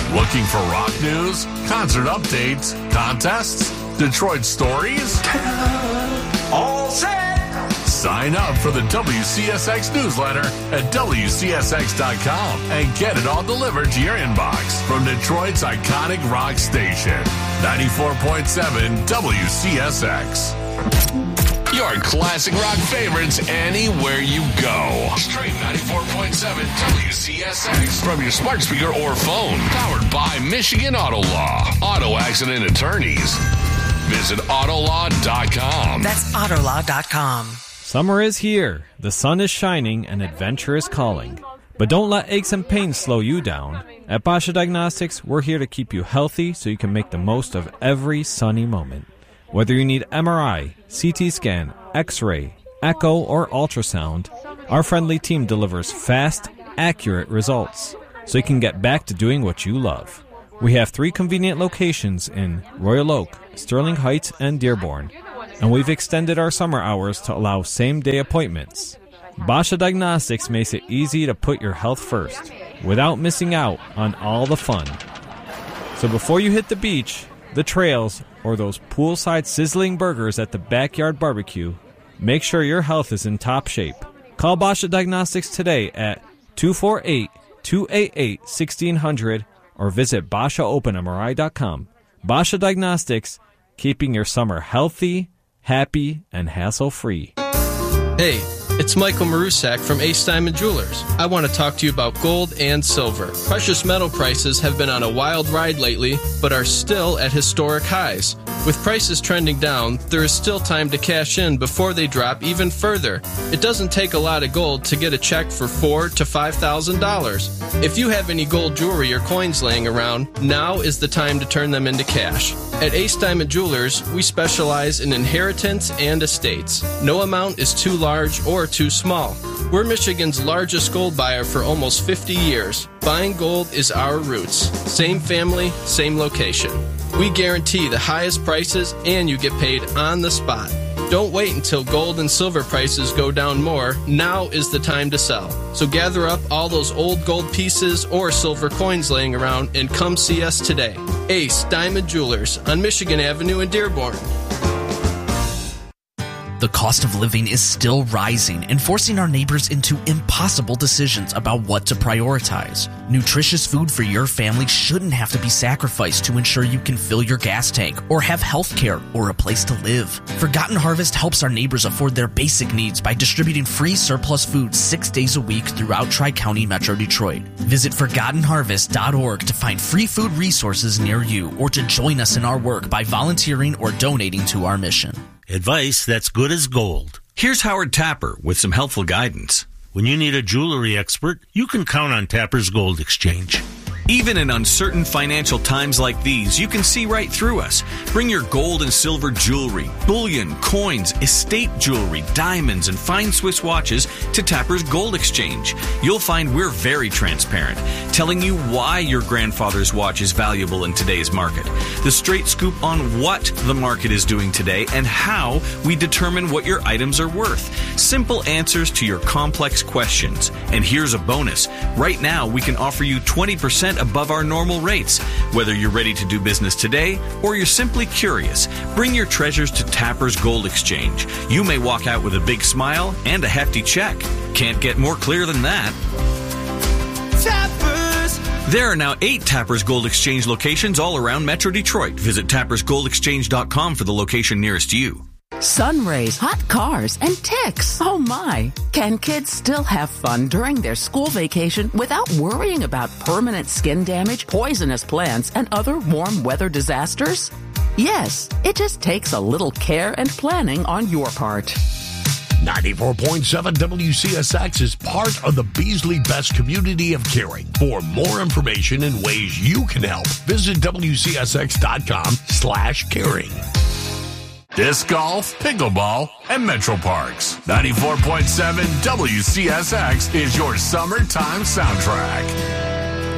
Looking for rock news, concert updates, contests, Detroit stories? All set! Sign up for the WCSX newsletter at WCSX.com and get it all delivered to your inbox from Detroit's iconic rock station, 94.7 WCSX. Your classic rock favorites anywhere you go. Stream 94.7 WCSX from your smart speaker or phone. Powered by Michigan Auto Law. Auto accident attorneys. Visit Autolaw.com. That's Autolaw.com. Summer is here. The sun is shining and adventure is calling. But don't let aches and pains slow you down. At Basha Diagnostics, we're here to keep you healthy so you can make the most of every sunny moment. Whether you need MRI, CT scan, X-ray, echo, or ultrasound, our friendly team delivers fast, accurate results so you can get back to doing what you love. We have 3 convenient locations in Royal Oak, Sterling Heights, and Dearborn, and we've extended our summer hours to allow same-day appointments. Basha Diagnostics makes it easy to put your health first without missing out on all the fun. So before you hit the beach, the trails, or those poolside sizzling burgers at the backyard barbecue, make sure your health is in top shape. Call Basha Diagnostics today at 248-288-1600 or visit BashaOpenMRI.com. Basha Diagnostics, keeping your summer healthy, happy, and hassle-free. Hey, it's Michael Marusak from Ace Diamond Jewelers. I want to talk to you about gold and silver. Precious metal prices have been on a wild ride lately, but are still at historic highs. With prices trending down, there is still time to cash in before they drop even further. It doesn't take a lot of gold to get a check for $4,000 to $5,000. If you have any gold jewelry or coins laying around, now is the time to turn them into cash. At Ace Diamond Jewelers, we specialize in inheritance and estates. No amount is too large or too small. We're Michigan's largest gold buyer for almost 50 years. Buying gold is our roots. Same family, same location. We guarantee the highest prices and you get paid on the spot. Don't wait until gold and silver prices go down more. Now is the time to sell. So gather up all those old gold pieces or silver coins laying around and come see us today. Ace Diamond Jewelers on Michigan Avenue in Dearborn. The cost of living is still rising and forcing our neighbors into impossible decisions about what to prioritize. Nutritious food for your family shouldn't have to be sacrificed to ensure you can fill your gas tank or have health care or a place to live. Forgotten Harvest helps our neighbors afford their basic needs by distributing free surplus food 6 days a week throughout Tri-County Metro Detroit. Visit ForgottenHarvest.org to find free food resources near you or to join us in our work by volunteering or donating to our mission. Advice that's good as gold. Here's Howard Tapper with some helpful guidance. When you need a jewelry expert, you can count on Tapper's Gold Exchange. Even in uncertain financial times like these, you can see right through us. Bring your gold and silver jewelry, bullion, coins, estate jewelry, diamonds, and fine Swiss watches to Tapper's Gold Exchange. You'll find we're very transparent, telling you why your grandfather's watch is valuable in today's market, the straight scoop on what the market is doing today, and how we determine what your items are worth. Simple answers to your complex questions. And here's a bonus. Right now, we can offer you 20% above our normal rates. Whether you're ready to do business today or you're simply curious, bring your treasures to Tapper's Gold Exchange. You may walk out with a big smile and a hefty check. Can't get more clear than that. Tapper's! There are now 8 Tapper's Gold Exchange locations all around Metro Detroit. Visit tappersgoldexchange.com for the location nearest you. Sun rays, hot cars, and ticks. Oh my. Can kids still have fun during their school vacation without worrying about permanent skin damage, poisonous plants, and other warm weather disasters? Yes, it just takes a little care and planning on your part. 94.7 WCSX is part of the Beasley Best community of caring. For more information and ways you can help, visit WCSX.com/caring. Disc golf, pickleball, and Metro Parks. 94.7 WCSX is your summertime soundtrack.